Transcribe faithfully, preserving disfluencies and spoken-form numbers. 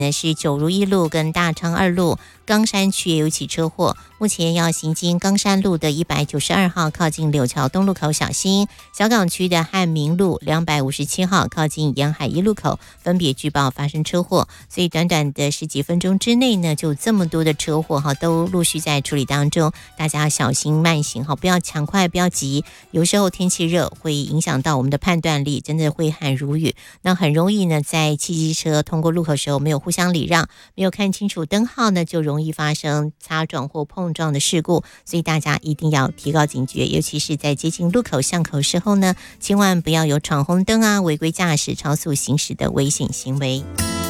呢是九如一路跟大昌二路冈山区也有起车祸，目前要行经冈山路的一百九十二号靠近柳桥东路口小心，小港区的汉明路两百五十七号靠近沿海一路口分别据报发生车祸，所以短短的十几分钟之内呢，就这么多的车祸哈，都陆续在处理当中，大家小心慢行哈，不要抢快，不要急，有时候天气热会影响到我们的判断力，真的挥汗如雨，那很容易呢，在汽机车通过路口时候没有互相礼让，没有看清楚灯号呢，就容易发生擦撞或碰撞的事故，所以大家一定要提高警觉，尤其是在接近路口巷口时候呢，千万不要有闯红灯啊、违规驾驶、超速行驶的危险行为。